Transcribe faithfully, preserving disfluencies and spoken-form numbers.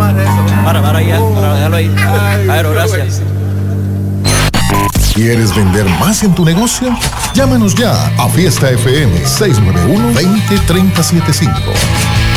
Para, para allá, para dejarlo ahí. Claro, gracias. ¿Quieres vender más en tu negocio? Llámanos ya a Fiesta F M seis nueve uno, dos cero, tres cero siete cinco.